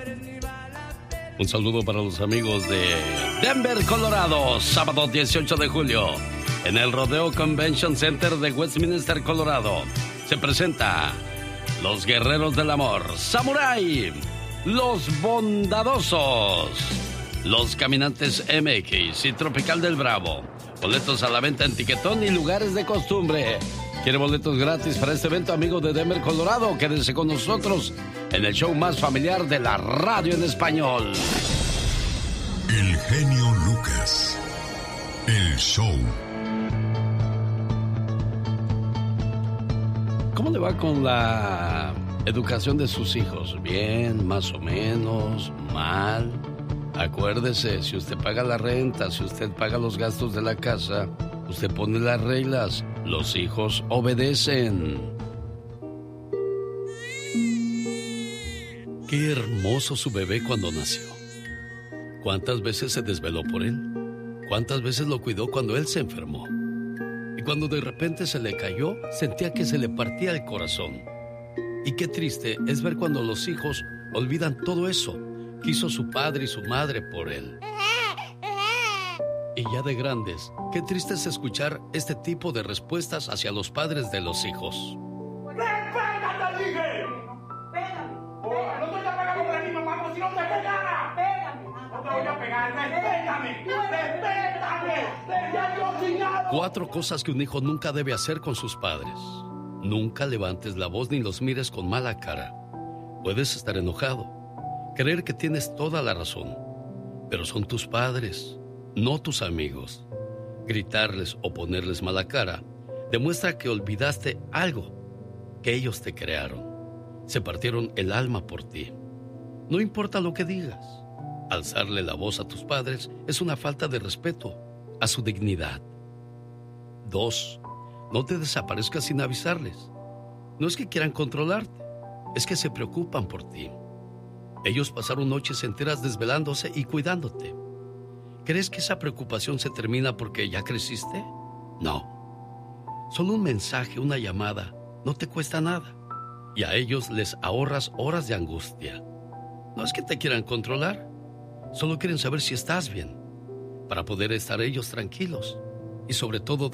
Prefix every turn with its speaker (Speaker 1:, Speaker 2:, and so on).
Speaker 1: Un saludo para los amigos de Denver, Colorado, sábado 18 de julio, en el Rodeo Convention Center de Westminster, Colorado. Se presenta Los Guerreros del Amor, Samurai, Los Bondadosos, Los Caminantes MX y Tropical del Bravo. Boletos a la venta en Tiquetón y lugares de costumbre. ¿Quiere boletos gratis para este evento, amigo de Denver, Colorado? Quédense con nosotros en el show más familiar de la radio en español.
Speaker 2: El genio Lucas. El show.
Speaker 1: ¿Cómo le va con la educación de sus hijos? ¿Bien, más o menos, mal? Acuérdese, si usted paga la renta, si usted paga los gastos de la casa, usted pone las reglas, los hijos obedecen. Qué hermoso su bebé cuando nació. ¿Cuántas veces se desveló por él? ¿Cuántas veces lo cuidó cuando él se enfermó? Y cuando de repente se le cayó, sentía que se le partía el corazón. Y qué triste es ver cuando los hijos olvidan todo eso que hizo su padre y su madre por él. Y ya de grandes, qué triste es escuchar este tipo de respuestas hacia los padres de los hijos.
Speaker 3: ¡Respétate, dije! ¡Pégame! ¡No te voy a pegar por aquí, mamá, porque si no te pegara! ¡Pégame! No te voy a pegar, respétame, respétame.
Speaker 1: 4 cosas que un hijo nunca debe hacer con sus padres. Nunca levantes la voz ni los mires con mala cara. Puedes estar enojado, creer que tienes toda la razón, pero son tus padres, no tus amigos. Gritarles o ponerles mala cara demuestra que olvidaste algo que ellos te crearon. Se partieron el alma por ti. No importa lo que digas. Alzarle la voz a tus padres es una falta de respeto a su dignidad. 2. No te desaparezcas sin avisarles. No es que quieran controlarte, es que se preocupan por ti. Ellos pasaron noches enteras desvelándose y cuidándote. ¿Crees que esa preocupación se termina porque ya creciste? No. Solo un mensaje, una llamada, no te cuesta nada. Y a ellos les ahorras horas de angustia. No es que te quieran controlar, solo quieren saber si estás bien, para poder estar ellos tranquilos y sobre todo